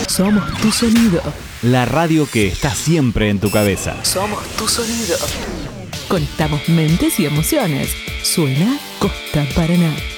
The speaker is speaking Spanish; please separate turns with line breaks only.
Somos tu sonido.
La radio que está siempre en tu cabeza.
Somos tu sonido. Conectamos mentes y emociones. Suena Costa Paraná.